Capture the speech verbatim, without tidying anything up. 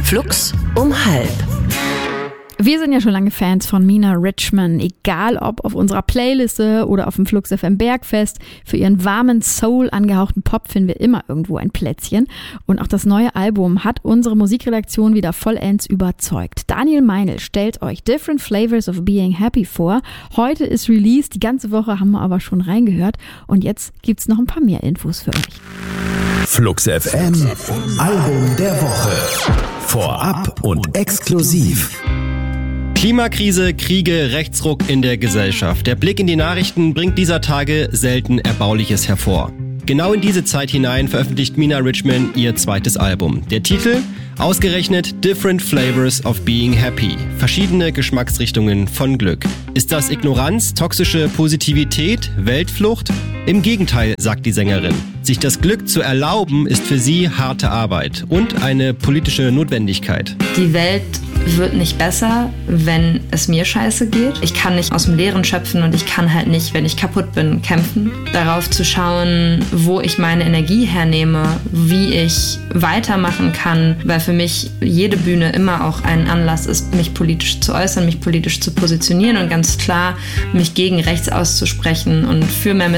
Flux um halb. Wir sind ja schon lange Fans von Mina Richman, egal ob auf unserer Playliste oder auf dem Flux F M Bergfest. Für ihren warmen, Soul angehauchten Pop finden wir immer irgendwo ein Plätzchen. Und auch das neue Album hat unsere Musikredaktion wieder vollends überzeugt. Daniel Meinl stellt euch Different Flavors of Being Happy vor. Heute ist Release, die ganze Woche haben wir aber schon reingehört. Und jetzt gibt's noch ein paar mehr Infos für euch. Flux F M, Album der Woche. Vorab und exklusiv. Klimakrise, Kriege, Rechtsruck in der Gesellschaft. Der Blick in die Nachrichten bringt dieser Tage selten Erbauliches hervor. Genau in diese Zeit hinein veröffentlicht Mina Richman ihr zweites Album. Der Titel? Ausgerechnet Different Flavors of Being Happy. Verschiedene Geschmacksrichtungen von Glück. Ist das Ignoranz, toxische Positivität, Weltflucht? Im Gegenteil, sagt die Sängerin. Sich das Glück zu erlauben, ist für sie harte Arbeit und eine politische Notwendigkeit. Die Welt wird nicht besser, wenn es mir scheiße geht. Ich kann nicht aus dem Leeren schöpfen und ich kann halt nicht, wenn ich kaputt bin, kämpfen. Darauf zu schauen, wo ich meine Energie hernehme, wie ich weitermachen kann, weil für mich jede Bühne immer auch ein Anlass ist, mich politisch zu äußern, mich politisch zu positionieren und ganz klar mich gegen rechts auszusprechen und für mehr